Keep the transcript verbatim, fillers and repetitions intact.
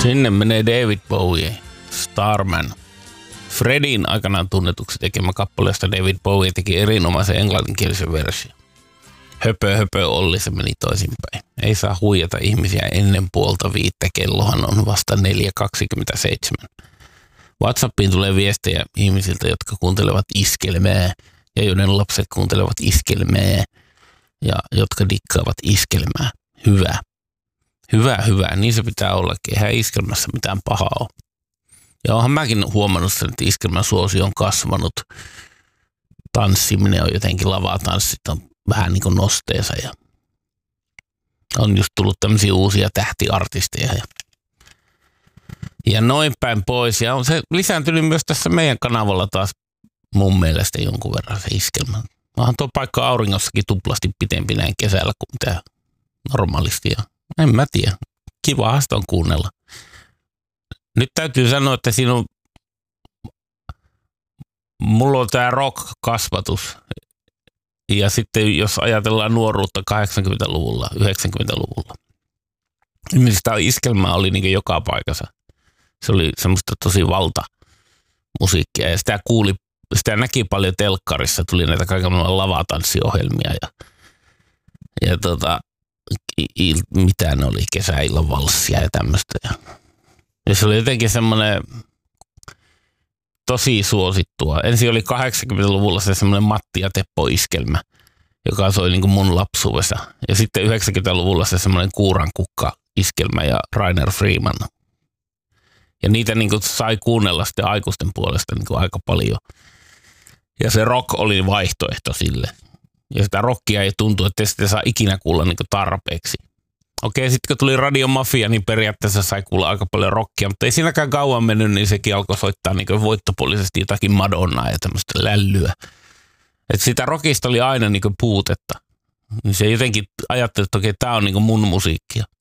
Sinne menee David Bowie, Starman. Fredin aikanaan tunnetuksi tekemä kappale, josta David Bowie teki erinomaisen englanninkielisen version. Höpö höpö Olli, se meni toisinpäin. Ei saa huijata ihmisiä ennen puolta viittä, kellohan on vasta neljä kaksikymmentäseitsemän. WhatsAppiin tulee viestejä ihmisiltä, jotka kuuntelevat iskelmää ja joiden lapset kuuntelevat iskelmää ja jotka dikkaavat iskelmää. Hyvä. Hyvä, hyvä. Niin se pitää ollakin. Eihän iskelmässä mitään pahaa ole. Ja oonhan mäkin huomannut sen, että iskelmän suosio on kasvanut. Tanssiminen on jotenkin, lavatanssit on vähän niin kuin nosteensa ja on just tullut tämmöisiä uusia tähtiartisteja ja, ja noin päin pois. Ja on se lisääntynyt myös tässä meidän kanavalla taas mun mielestä jonkun verran se iskelmä. Onhan tuo paikka auringossakin tuplasti pitempi näin kesällä kuin mitä normaalisti. Ja en mä tiedä. Kiva sitä on kuunnella. Nyt täytyy sanoa, että siinä on, mulla on tää rock-kasvatus. Ja sitten jos ajatellaan nuoruutta kahdeksankymmentäluvulla, yhdeksänkymmentäluvulla, niin sitä iskelmää oli niin joka paikassa. Se oli semmoista tosi valtamusiikkia ja sitä kuuli, sitä näki paljon telkkarissa, tuli näitä kaikenlaisia lavatanssiohjelmia ja, ja tota, il, mitä ne oli, kesäillan valssia ja tämmöistä. Ja, ja se oli jotenkin semmoinen tosi suosittua. Ensin oli kahdeksankymmentäluvulla se semmoinen Matti ja Teppo-iskelmä, joka soi niin kuin mun lapsuudessa. Ja sitten yhdeksänkymmentäluvulla se semmoinen Kuurankukka-iskelmä ja Rainer Freeman. Ja niitä niin kuin sai kuunnella sitten aikuisten puolesta niin kuin aika paljon. Ja se rock oli vaihtoehto sille. Ja sitä rockia ei tuntu, että sitä saa ikinä kuulla niin kuin tarpeeksi. Okei, sitten kun tuli Radio Mafia, niin periaatteessa sai kuulla aika paljon rockia, mutta ei siinäkään kauan mennyt, niin sekin alkoi soittaa niin voittopuolisesti jotakin Madonnaa ja tämmöistä lällyä. Että sitä rockista oli aina niin puutetta. Niin se jotenkin ajatteli, että okei, tämä on niin mun musiikkia.